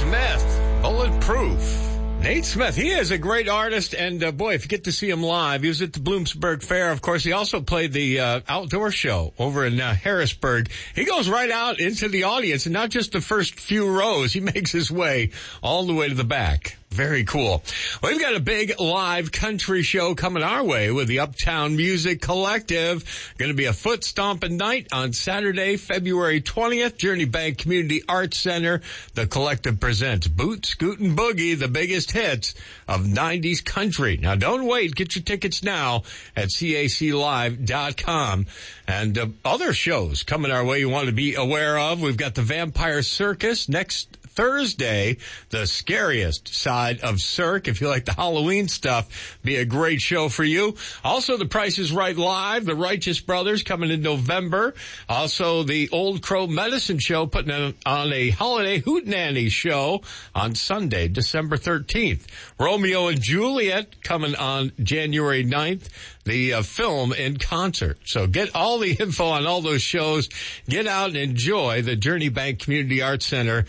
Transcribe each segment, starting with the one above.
Smith, Bulletproof. Nate Smith, he is a great artist, and boy, if you get to see him live, he was at the Bloomsburg Fair. Of course, he also played the outdoor show over in Harrisburg. He goes right out into the audience, and not just the first few rows. He makes his way all the way to the back. Very cool. We've got a big live country show coming our way with the Uptown Music Collective. Going to be a foot stomping night on Saturday, February 20th, Journey Bank Community Arts Center. The Collective presents Boot, Scoot, and Boogie, the biggest hits of 90s country. Now, don't wait. Get your tickets now at caclive.com. And other shows coming our way you want to be aware of. We've got the Vampire Circus next Thursday, the scariest side of Cirque. If you like the Halloween stuff, be a great show for you. Also, The Price is Right Live, the Righteous Brothers coming in November. Also, the Old Crow Medicine Show putting on a holiday hootenanny show on Sunday, December 13th. Romeo and Juliet coming on January 9th. The film in concert. So get all the info on all those shows. Get out and enjoy the Journey Bank Community Arts Center,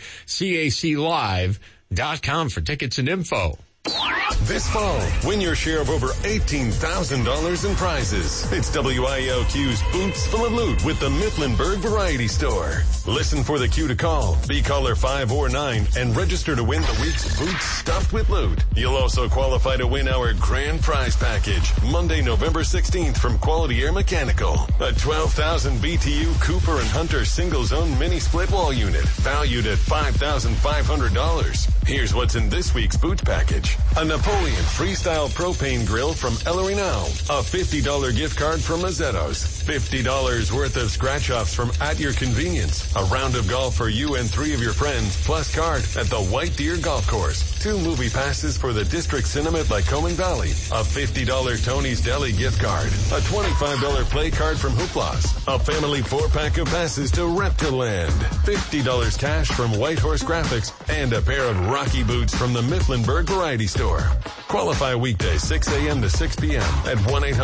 caclive.com for tickets and info. This fall, win your share of over $18,000 in prizes. It's WILQ's Boots Full of Loot with the Mifflinburg Variety Store. Listen for the cue to call. Be caller 5 or 9 and register to win the week's Boots Stuffed with Loot. You'll also qualify to win our grand prize package Monday, November 16th from Quality Air Mechanical. A 12,000 BTU Cooper and Hunter single zone mini split wall unit valued at $5,500. Here's what's in this week's Boots package. A Napoleon Freestyle Propane Grill from El Renal. A $50 gift card from Mazzetto's. $50 worth of scratch-offs from At Your Convenience. A round of golf for you and 3 of your friends, plus card at the White Deer Golf Course. 2 movie passes for the District Cinema at Lycoming Valley. A $50 Tony's Deli gift card. A $25 play card from Hooplas. A family 4-pack of passes to Reptiland. $50 cash from White Horse Graphics. And a pair of Rocky boots from the Mifflinburg Variety Store. Qualify weekdays 6 a.m. to 6 p.m. at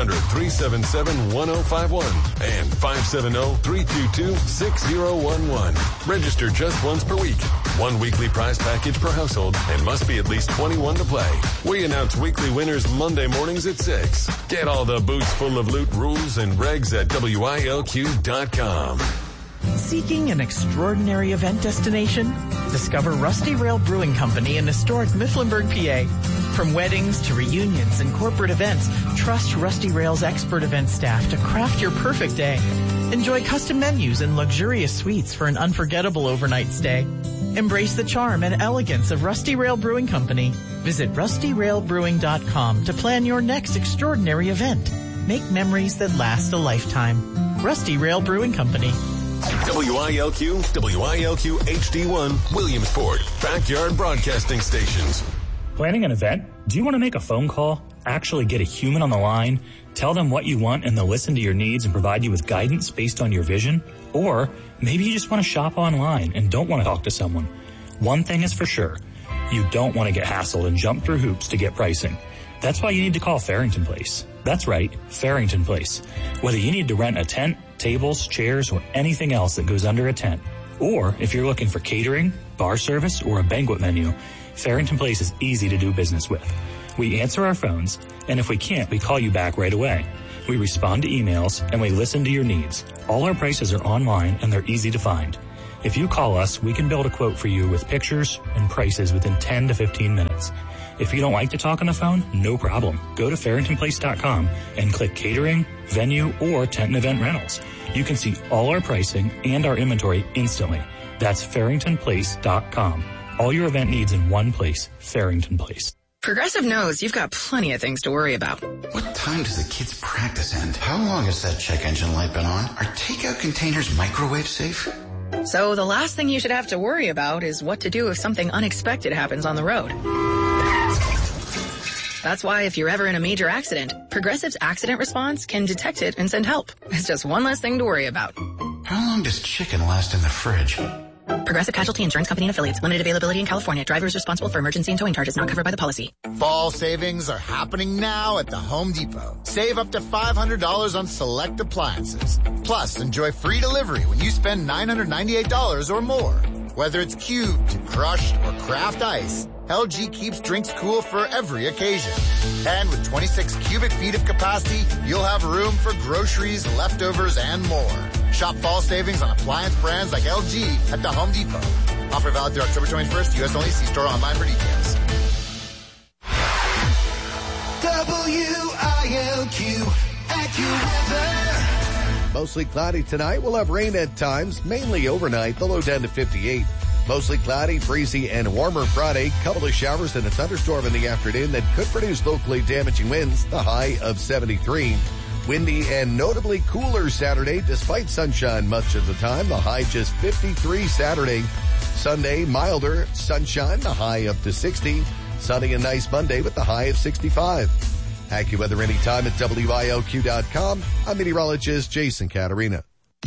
1-800-377-1051 and 570-322-6011. Register just once per week. 1 weekly prize package per household and must be at least 21 to play. We announce weekly winners Monday mornings at 6. Get all the Boots Full of Loot rules and regs at WILQ.com. Seeking an extraordinary event destination? Discover Rusty Rail Brewing Company in historic Mifflinburg, PA. From weddings to reunions and corporate events, trust Rusty Rail's expert event staff to craft your perfect day. Enjoy custom menus and luxurious suites for an unforgettable overnight stay. Embrace the charm and elegance of Rusty Rail Brewing Company. Visit rustyrailbrewing.com to plan your next extraordinary event. Make memories that last a lifetime. Rusty Rail Brewing Company. WILQ, WILQ HD1, Williamsport, Backyard Broadcasting Stations. Planning an event? Do you want to make a phone call? Actually get a human on the line? Tell them what you want and they'll listen to your needs and provide you with guidance based on your vision? Or maybe you just want to shop online and don't want to talk to someone. One thing is for sure. You don't want to get hassled and jump through hoops to get pricing. That's why you need to call Farrington Place. That's right, Farrington Place. Whether you need to rent a tent, tables, chairs, or anything else that goes under a tent, or if you're looking for catering, bar service, or a banquet menu, Farrington Place is easy to do business with. We answer our phones, and if we can't, we call you back right away. We respond to emails, and we listen to your needs. All our prices are online, and they're easy to find. If you call us, we can build a quote for you with pictures and prices within 10 to 15 minutes. If you don't like to talk on the phone, no problem. Go to farringtonplace.com and click catering, venue, or tent and event rentals. You can see all our pricing and our inventory instantly. That's farringtonplace.com. All your event needs in one place, Farrington Place. Progressive knows you've got plenty of things to worry about. What time does the kids' practice end? How long has that check engine light been on? Are takeout containers microwave safe? So the last thing you should have to worry about is what to do if something unexpected happens on the road. That's why if you're ever in a major accident, Progressive's accident response can detect it and send help. It's just one less thing to worry about. How long does chicken last in the fridge? Progressive Casualty Insurance Company and Affiliates. Limited availability in California. Driver is responsible for emergency and towing charges not covered by the policy. Fall savings are happening now at the Home Depot. Save up to $500 on select appliances. Plus, enjoy free delivery when you spend $998 or more. Whether it's cubed, crushed, or craft ice, LG keeps drinks cool for every occasion. And with 26 cubic feet of capacity, you'll have room for groceries, leftovers, and more. Shop fall savings on appliance brands like LG at the Home Depot. Offer valid through October 21st, U.S. only. See store online for details. WILQ AccuWeather. Mostly cloudy tonight. We'll have rain at times, mainly overnight, the low down to 58. Mostly cloudy, breezy, and warmer Friday. Couple of showers and a thunderstorm in the afternoon that could produce locally damaging winds, the high of 73. Windy and notably cooler Saturday, despite sunshine much of the time. The high just 53 Saturday. Sunday, milder, sunshine, the high up to 60. Sunny and nice Monday with the high of 65. AccuWeather anytime at WILQ.com. I'm meteorologist Jason Caterina.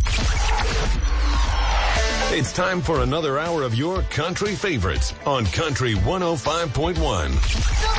It's time for another hour of your country favorites on Country 105.1.